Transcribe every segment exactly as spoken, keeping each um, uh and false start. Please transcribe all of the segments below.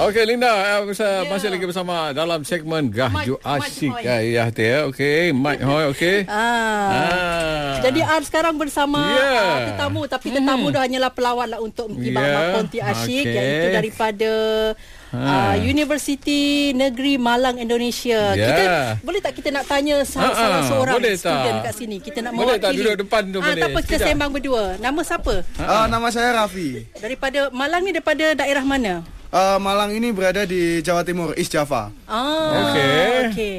Okey Linda, uh, bisa, yeah. masih lagi bersama dalam segmen Gahju Asyik. Ya ya, okey. Mike Hoy, okey. Ah. ah. Jadi Ar sekarang bersama yeah. uh, tetamu, tapi tetamu hmm. dah hanyalah pelawat lah untuk Ibak yeah. Ponti Asyik, okay. iaitu daripada Ha. Uh, Universiti Negeri Malang, Indonesia. Yeah. Kita boleh tak kita nak tanya salah, salah seorang student kat sini. Kita nak boleh mewakili. Tak duduk depan tu ha, boleh. Tak apa, kita Sekejap. sembang berdua. Nama siapa? Uh, nama saya Raffi. Daripada Malang ni, daripada daerah mana? Uh, Malang ini berada di Jawa Timur, East Java. Ah, okey. Okey.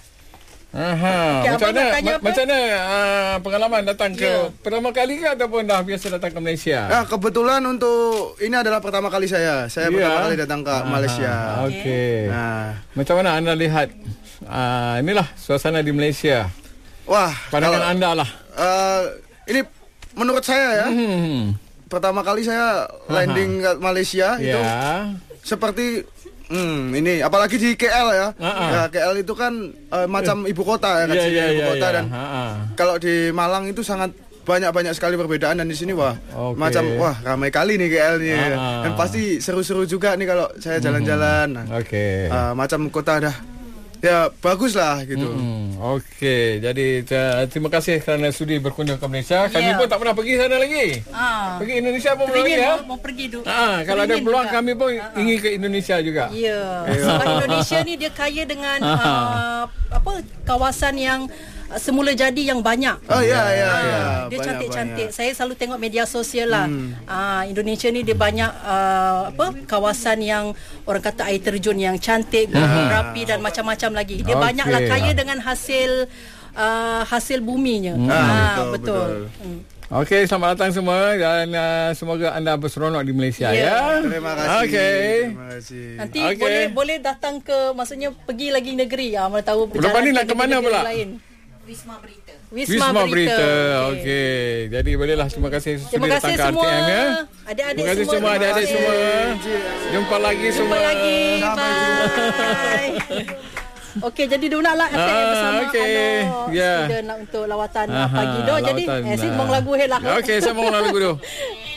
Aha, okay, macam mana ma- macam mana uh, pengalaman datang ke yeah. pertama kali ke ataupun dah biasa datang ke Malaysia? Ya, kebetulan untuk ini adalah pertama kali saya. Saya yeah. pertama kali datang ke Aha, Malaysia. Okey. Nah, macam mana anda lihat uh, inilah suasana di Malaysia? Wah, pandangan kalau, anda lah. Uh, ini menurut saya ya. Hmm. Pertama kali saya landing Aha. ke Malaysia yeah. itu seperti Hmm, ini apalagi di K L ya. Uh-uh. Ya, K L itu kan uh, macam ibu kota ya, kecil yeah, yeah, ibu kota yeah, dan uh-uh. kalau di Malang itu sangat banyak-banyak sekali perbedaan, dan di sini wah okay. macam wah ramai kali nih K L nih. Uh-uh. Dan pasti seru-seru juga nih kalau saya jalan-jalan. Mm-hmm. Oke. Okay. Uh, macam kota dah ya bagus lah gitu. Mm-hmm. Okey, jadi uh, terima kasih kerana sudi berkunjung ke Malaysia. Kami yeah. pun tak pernah pergi sana lagi. Ah. Pergi Indonesia pun belum ya. Mau pergi dulu. Ah, kalau ada peluang kami pun ah. ingin ke Indonesia juga. Ya. Yeah. Sebab Indonesia ni dia kaya dengan uh, apa kawasan yang semula jadi yang banyak. Oh ya ya ha, ya. Dia cantik-cantik. Saya selalu tengok media sosial lah. Hmm. Ha, Indonesia ni dia banyak uh, apa kawasan yang orang kata air terjun yang cantik, gunung berapi dan macam-macam lagi. Dia okay. banyaklah kaya dengan hasil uh, hasil buminya. Hmm. Ha, betul. betul. betul. Hmm. Okey, selamat datang semua dan uh, semoga anda berseronok di Malaysia yeah. ya. Terima kasih. Okey. Terima kasih. Nanti okay. boleh boleh datang ke, maksudnya pergi lagi negeri. Ah, mana tahu berjalan. Lepas ni nak ke mana pula? Lain. Wisma Berita. Wisma, Wisma Berita. Berita. Okey. Okay. Jadi bolehlah, terima kasih terima sudah kasih datang semua. ke R T M ya. Adik-adik terima kasih semua. semua adik-adik semua. Jumpa lagi Jumpa semua. Jumpa lagi. Bye. Okey, jadi Dona lah R T M ah, bersama okay. Alor yeah. student lah untuk lawatan Aha, pagi do. Jadi eh sembang lagu helah. Okey, sembang lagu do.